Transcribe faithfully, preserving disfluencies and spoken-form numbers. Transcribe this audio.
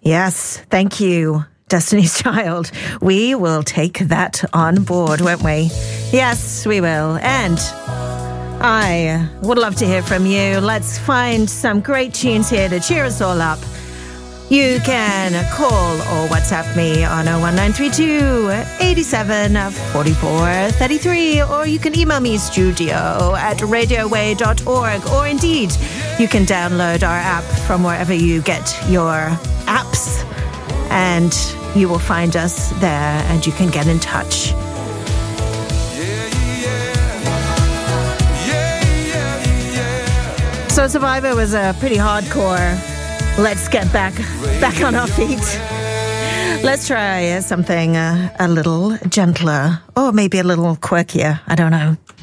Yes, thank you, Destiny's Child. We will take that on board, won't we? Yes, we will. And I would love to hear from you. Let's find some great tunes here to cheer us all up. You can call or WhatsApp me on oh one nine three two, eight seven, four four three three, or you can email me studio at radioway dot org, or indeed, you can download our app from wherever you get your apps, and you will find us there, and you can get in touch. So Survivor was a pretty hardcore. Let's get back back on our feet. Let's try something uh, a little gentler, or maybe a little quirkier. I don't know.